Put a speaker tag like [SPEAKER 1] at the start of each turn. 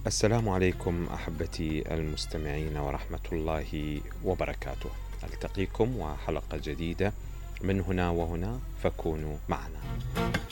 [SPEAKER 1] السلام عليكم أحبتي المستمعين ورحمة الله وبركاته. ألتقيكم وحلقة جديدة من هنا وهنا، فكونوا معنا.